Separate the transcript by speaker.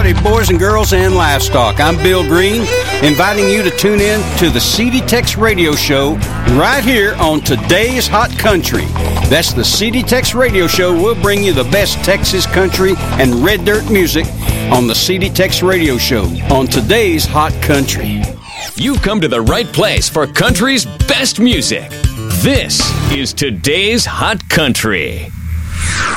Speaker 1: howdy, boys and girls and livestock. I'm Bill Green, inviting you to tune in to the CD Tex Radio Show right here on Today's Hot Country. That's the CD Tex Radio Show. We'll bring you the best Texas country and red dirt music on the CD Tex Radio Show on Today's Hot Country.
Speaker 2: You've come to the right place for country's best music. This is Today's Hot Country.